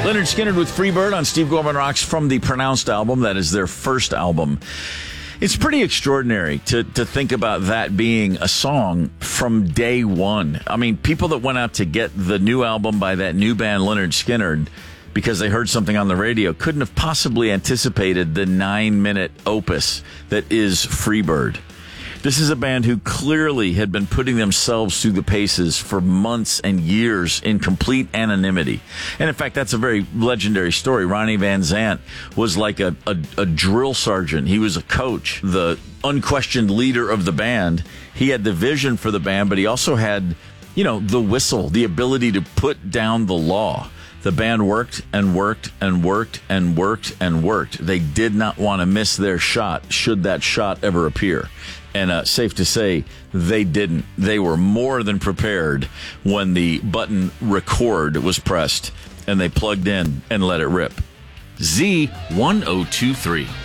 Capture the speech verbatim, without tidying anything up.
Lynyrd Skynyrd with Freebird on Steve Gorman Rocks from the Pronounced album. That is their first album. It's pretty extraordinary to, to think about that being a song from day one. I mean, people that went out to get the new album by that new band, Lynyrd Skynyrd, because they heard something on the radio, couldn't have possibly anticipated the nine-minute opus that is Freebird. This is a band who clearly had been putting themselves through the paces for months and years in complete anonymity. And in fact, that's a very legendary story. Ronnie Van Zant was like a, a, a drill sergeant. He was a coach, the unquestioned leader of the band. He had the vision for the band, but he also had, you know, the whistle, the ability to put down the law. The band worked and worked and worked and worked and worked. They did not want to miss their shot should that shot ever appear. And uh, safe to say, they didn't. They were more than prepared when the button record was pressed and they plugged in and let it rip. Z ten twenty-three.